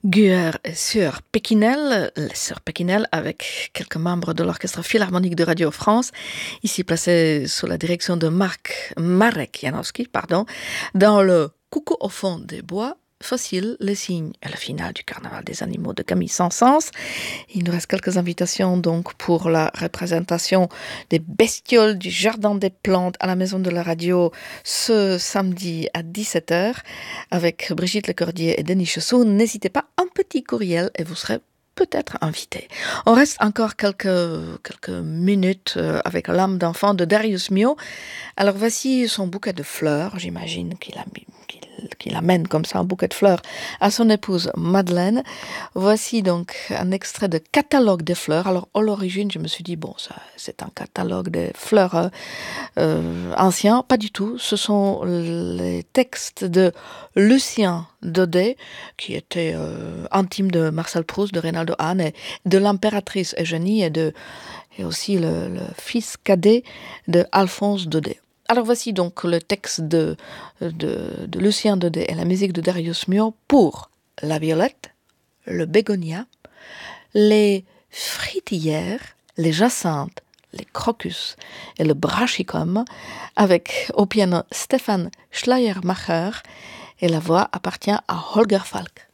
Guer et Sœur Pékinel, les Sœurs Pékinel avec quelques membres de l'Orchestre Philharmonique de Radio France, ici placé sous la direction de Marek Janowski, dans le Coucou au fond des bois, Facile, les signes et le final du Carnaval des animaux de Camille Saint-Saëns. Il nous reste quelques invitations donc pour la représentation des bestioles du Jardin des Plantes à la Maison de la Radio ce samedi à 17h avec Brigitte Lecordier et Denis Chessou. N'hésitez pas, un petit courriel et vous serez peut-être invité. On reste encore quelques minutes avec l'âme d'enfant de Darius Milhaud. Alors voici son bouquet de fleurs. J'imagine qu'il amène comme ça un bouquet de fleurs à son épouse Madeleine. Voici donc un extrait de Catalogue des fleurs. Alors à l'origine, je me suis dit, bon, ça, c'est un catalogue des fleurs anciens. Pas du tout. Ce sont les textes de Lucien Daudet, qui était intime de Marcel Proust, de Reynaldo Hahn, et de l'impératrice Eugénie, et aussi le fils cadet de Alphonse Daudet. Alors voici donc le texte de Lucien Daudet et la musique de Darius Milhaud pour la violette, le bégonia, les fritillères, les jacinthes, les crocus et le brachicum, avec au piano Stefan Schleiermacher, et la voix appartient à Holger Falk.